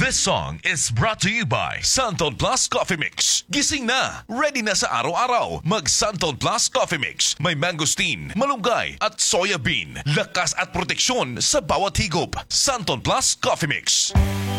This song is brought to you by Santon Plus Coffee Mix. Gising na, ready na sa araw-araw. Mag Santon Plus Coffee Mix. May mangosteen, malunggay at soya bean. Lakas at proteksyon sa bawat higop. Santon Plus Coffee Mix.